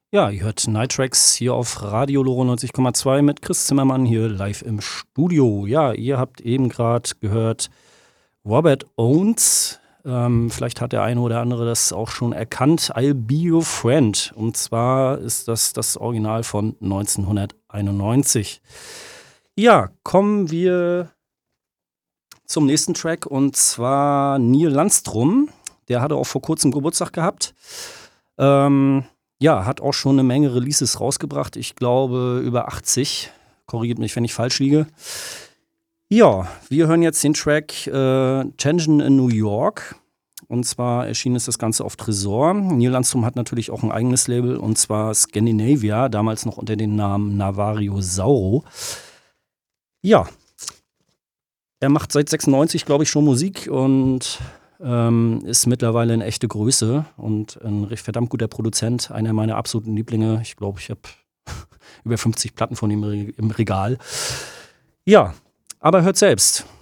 Ja, ihr hört Night Tracks hier auf Radio Loro 90,2 mit Chris Zimmermann hier live im Studio. Ja, ihr habt eben gerade gehört Robert Owens. Vielleicht hat der eine oder andere das auch schon erkannt. I'll Be Your Friend. Und zwar ist das Original von 1991. Ja, kommen wir zum nächsten Track und zwar Neil Landstrom. Der hatte auch vor kurzem Geburtstag gehabt. Ja, hat auch schon eine Menge Releases rausgebracht. Ich glaube über 80. Korrigiert mich, wenn ich falsch liege. Ja, wir hören jetzt den Track Tension in New York. Und zwar erschienen ist das Ganze auf Tresor. Neil Landstrom hat natürlich auch ein eigenes Label, und zwar Scandinavia, damals noch unter dem Namen Navario Sauro. Ja, er macht seit 96, glaube ich, schon Musik und ist mittlerweile eine echte Größe und ein recht verdammt guter Produzent. Einer meiner absoluten Lieblinge. Ich glaube, ich habe über 50 Platten von ihm im Regal. Ja, aber hört selbst.